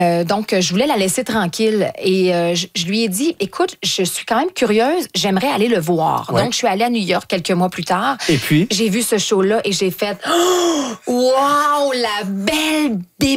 Donc, je voulais la laisser tranquille. Et je lui ai dit, écoute, je suis quand même curieuse, j'aimerais aller le voir. Ouais. Donc, je suis allée à New York quelques mois plus tard. Et puis? J'ai vu ce show-là et j'ai fait, wow, la belle